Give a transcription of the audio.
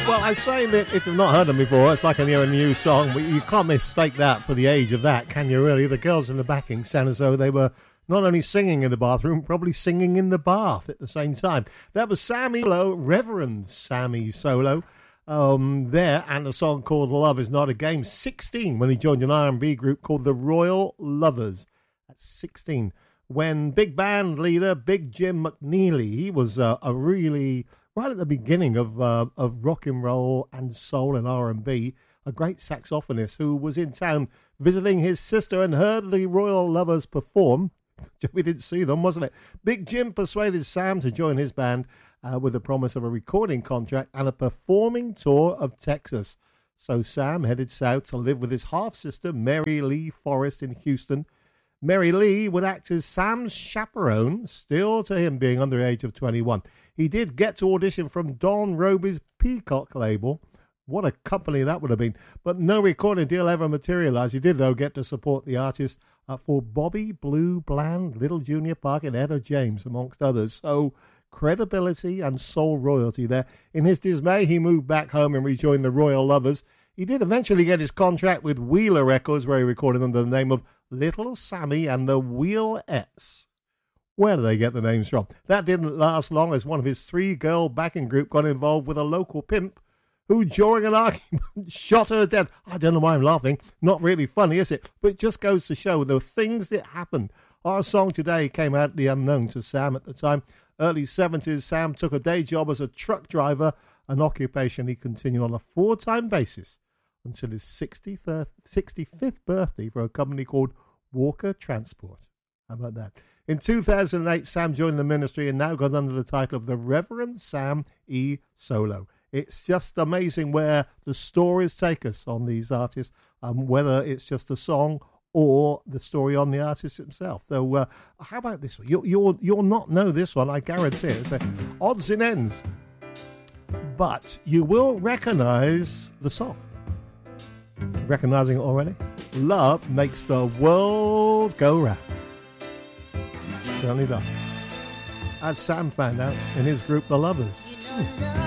Well, I say that if you've not heard them before, it's like a new song, but you can't mistake that for the age of that, can you really? The girls in the backing sound as though they were not only singing in the bathroom, probably singing in the bath at the same time. That was Sammy Solo, Reverend Sammy Solo, there, and a song called Love Is Not a Game. 16 when he joined an R&B group called the Royal Lovers. That's 16. When big band leader Big Jim McNeely, he was a really... right at the beginning of rock and roll and soul and R&B, a great saxophonist who was in town visiting his sister and heard the Royal Lovers perform. We didn't see them, wasn't it? Big Jim persuaded Sam to join his band with the promise of a recording contract and a performing tour of Texas. So Sam headed south to live with his half-sister, Mary Lee Forrest, in Houston. Mary Lee would act as Sam's chaperone, still to him being under the age of 21. He did get to audition from Don Roby's Peacock label. What a company that would have been. But no recording deal ever materialized. He did, though, get to support the artist for Bobby Blue Bland, Little Junior Park, and Etta James, amongst others. So credibility and soul royalty there. In his dismay, he moved back home and rejoined the Royal Lovers. He did eventually get his contract with Wheeler Records, where he recorded under the name of Little Sammy and the Wheelettes. Where do they get the names from? That didn't last long, as one of his three-girl backing group got involved with a local pimp who, during an argument, shot her dead. I don't know why I'm laughing. Not really funny, is it? But it just goes to show the things that happened. Our song today came out the unknown to Sam at the time. Early 70s, Sam took a day job as a truck driver, an occupation he continued on a full-time basis until his 65th birthday for a company called Walker Transport. How about that? In 2008, Sam joined the ministry and now goes under the title of the Reverend Sam E. Solo. It's just amazing where the stories take us on these artists, whether it's just a song or the story on the artist himself. So how about this one? You'll not know this one, I guarantee it. It's odds and ends. But you will recognize the song. Recognizing it already? Love makes the world go round. Certainly does. As Sam found out in his group, The Lovers.